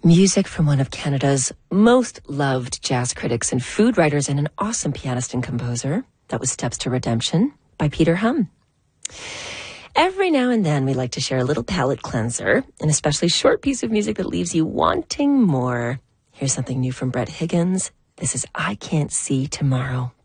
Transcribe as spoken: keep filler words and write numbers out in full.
Music from one of Canada's most loved jazz critics and food writers and an awesome pianist and composer. That was Steps to Redemption by Peter Hum. Every now and then we like to share a little palate cleanser, an especially short piece of music that leaves you wanting more. Here's something new from Brett Higgins. This is I Can't See Tomorrow.